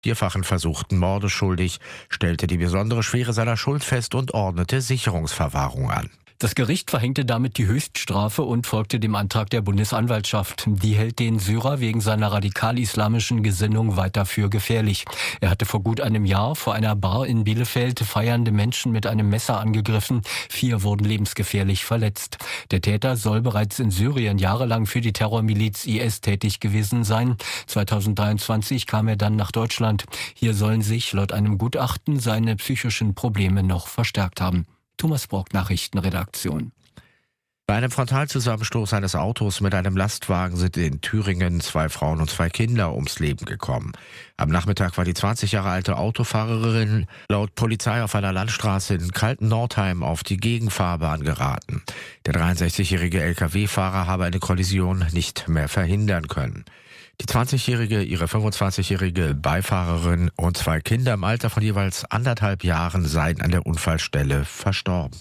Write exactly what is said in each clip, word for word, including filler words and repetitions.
vierfachen versuchten Morde schuldig, stellte die besondere Schwere seiner Schuld fest und ordnete Sicherungsverwahrung an. Das Gericht verhängte damit die Höchststrafe und folgte dem Antrag der Bundesanwaltschaft. Die hält den Syrer wegen seiner radikal-islamischen Gesinnung weiter für gefährlich. Er hatte vor gut einem Jahr vor einer Bar in Bielefeld feiernde Menschen mit einem Messer angegriffen. Vier wurden lebensgefährlich verletzt. Der Täter soll bereits in Syrien jahrelang für die Terrormiliz I S tätig gewesen sein. zweitausenddreiundzwanzig kam er dann nach Deutschland. Hier sollen sich laut einem Gutachten seine psychischen Probleme noch verstärkt haben. Thomas Brock, Nachrichtenredaktion. Bei einem Frontalzusammenstoß eines Autos mit einem Lastwagen sind in Thüringen zwei Frauen und zwei Kinder ums Leben gekommen. Am Nachmittag war die zwanzig Jahre alte Autofahrerin laut Polizei auf einer Landstraße in Kalten-Nordheim auf die Gegenfahrbahn geraten. Der dreiundsechzigjährige L K W-Fahrer habe eine Kollision nicht mehr verhindern können. Die zwanzigjährige, ihre fünfundzwanzigjährige Beifahrerin und zwei Kinder im Alter von jeweils anderthalb Jahren seien an der Unfallstelle verstorben.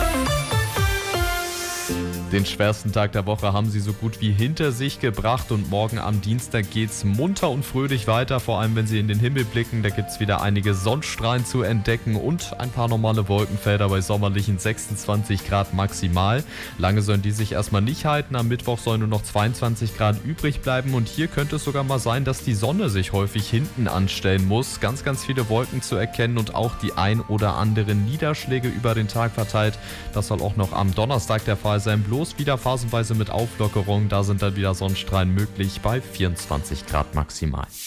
Den schwersten Tag der Woche haben sie so gut wie hinter sich gebracht und morgen am Dienstag geht's munter und fröhlich weiter, vor allem wenn Sie in den Himmel blicken, da gibt's wieder einige Sonnenstrahlen zu entdecken und ein paar normale Wolkenfelder bei sommerlichen sechsundzwanzig Grad maximal. Lange sollen die sich erstmal nicht halten, am Mittwoch sollen nur noch zweiundzwanzig Grad übrig bleiben und hier könnte es sogar mal sein, dass die Sonne sich häufig hinten anstellen muss. Ganz, ganz viele Wolken zu erkennen und auch die ein oder anderen Niederschläge über den Tag verteilt. Das soll auch noch am Donnerstag der Fall sein. Bloß wieder phasenweise mit Auflockerung, da sind dann wieder Sonnenstrahlen möglich bei vierundzwanzig Grad maximal.